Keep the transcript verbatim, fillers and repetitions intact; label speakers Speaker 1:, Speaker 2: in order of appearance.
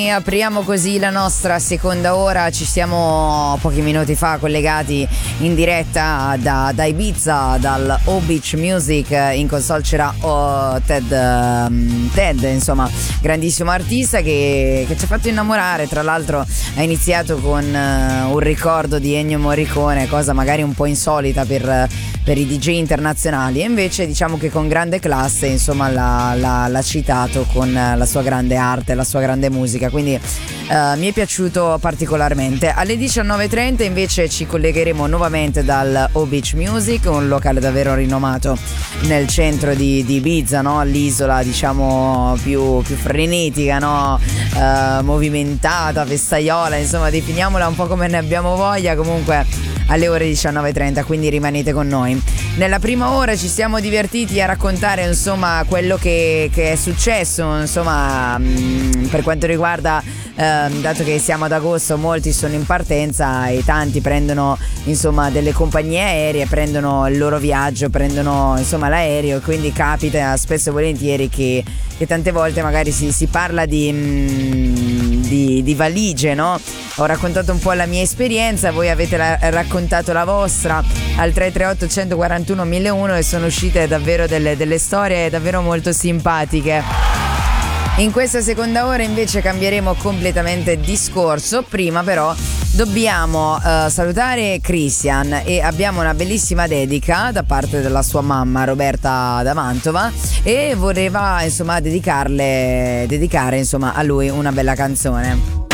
Speaker 1: E apriamo così la nostra seconda ora. Ci siamo pochi minuti fa collegati in diretta da, da Ibiza, dal O Beach Music. In console c'era oh, Ted, um, Ted, insomma, grandissimo artista che, che ci ha fatto innamorare. Tra l'altro ha iniziato con uh, un ricordo di Ennio Morricone, cosa magari un po' insolita per, per i D J internazionali, e invece diciamo che con grande classe, insomma, l'ha, l'ha, l'ha citato con la sua grande arte, la sua grande musica. Quindi uh, mi è piaciuto particolarmente. Alle diciannove e trenta invece ci collegheremo nuovamente dal O Beach Music, un locale davvero rinomato nel centro di, di Ibiza, no? L'isola diciamo più, più frenetica, no? Uh, movimentata, festaiola, insomma definiamola un po' come ne abbiamo voglia. Comunque alle ore diciannove e trenta, quindi rimanete con noi. Nella prima ora ci siamo divertiti a raccontare insomma quello che, che è successo, insomma mh, per quanto riguarda eh, dato che siamo ad agosto, molti sono in partenza e tanti prendono insomma delle compagnie aeree, prendono il loro viaggio, prendono insomma l'aereo, e quindi capita spesso e volentieri che, che tante volte magari si, si parla di, mh, di, di valigie, no? Ho raccontato un po' la mia esperienza, voi avete la, raccontato la vostra al tre tre otto uno quattro uno mille uno, e sono uscite davvero delle, delle storie davvero molto simpatiche. In questa seconda ora invece cambieremo completamente discorso. Prima però dobbiamo uh, salutare Christian, e abbiamo una bellissima dedica da parte della sua mamma Roberta da Mantova, e voleva insomma dedicarle dedicare insomma a lui una bella canzone.